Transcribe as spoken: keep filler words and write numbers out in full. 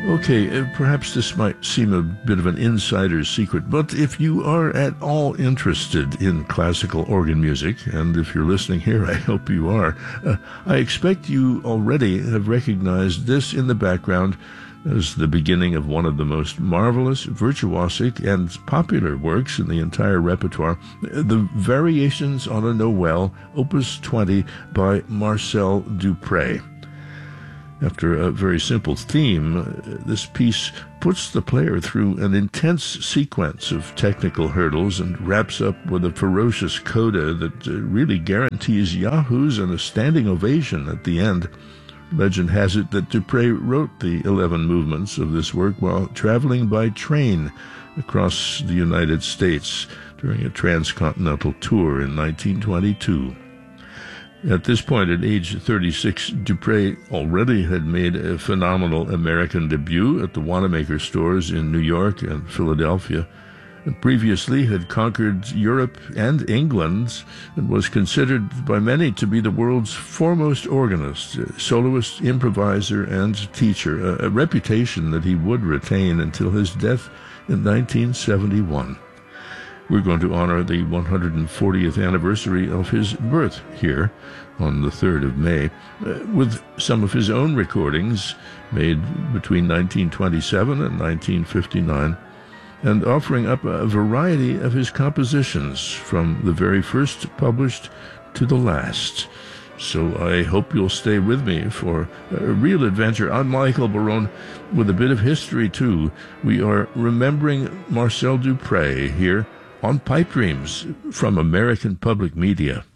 Okay, uh, perhaps this might seem a bit of an insider's secret, but if you are at all interested in classical organ music, and if you're listening here, I hope you are, uh, I expect you already have recognized this in the background as the beginning of one of the most marvelous, virtuosic, and popular works in the entire repertoire, the Variations on a Noel, Opus twenty by Marcel Dupré. After a very simple theme, this piece puts the player through an intense sequence of technical hurdles and wraps up with a ferocious coda that really guarantees yahoos and a standing ovation at the end. Legend has it that Dupré wrote the eleven movements of this work while traveling by train across the United States during a transcontinental tour in nineteen twenty-two. At this point, at age thirty-six, Dupré already had made a phenomenal American debut at the Wanamaker stores in New York and Philadelphia, and previously had conquered Europe and England and was considered by many to be the world's foremost organist, soloist, improviser, and teacher, a, a reputation that he would retain until his death in nineteen seventy-one. We're going to honor the one hundred fortieth anniversary of his birth here on the third of May uh, with some of his own recordings made between nineteen twenty-seven and nineteen fifty-nine, and offering up a variety of his compositions from the very first published to the last. So I hope you'll stay with me for a real adventure. I'm Michael Barone with a bit of history too. We are remembering Marcel Dupré here on Pipe Dreams from American Public Media.